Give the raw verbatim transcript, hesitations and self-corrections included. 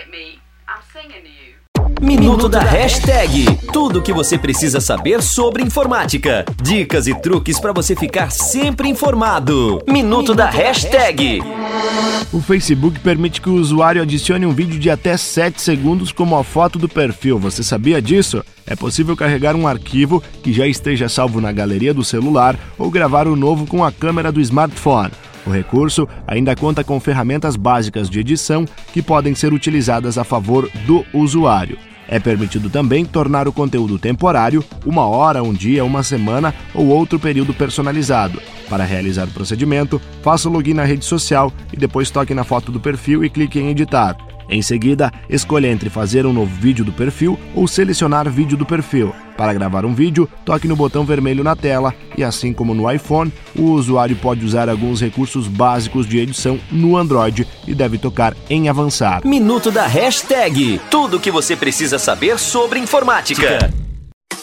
at me, I'm singing to you. Minuto da Hashtag. Tudo o que você precisa saber sobre informática. Dicas e truques para você ficar sempre informado. Minuto da Hashtag. O Facebook permite que o usuário adicione um vídeo de até sete segundos como a foto do perfil. Você sabia disso? É possível carregar um arquivo que já esteja salvo na galeria do celular ou gravar o novo com a câmera do smartphone. O recurso ainda conta com ferramentas básicas de edição que podem ser utilizadas a favor do usuário. É permitido também tornar o conteúdo temporário, uma hora, um dia, uma semana ou outro período personalizado. Para realizar o procedimento, faça o login na rede social e depois toque na foto do perfil e clique em editar. Em seguida, escolha entre fazer um novo vídeo do perfil ou selecionar vídeo do perfil. Para gravar um vídeo, toque no botão vermelho na tela e, assim como no iPhone, o usuário pode usar alguns recursos básicos de edição no Android e deve tocar em avançar. Minuto da Hashtag. Tudo o que você precisa saber sobre informática.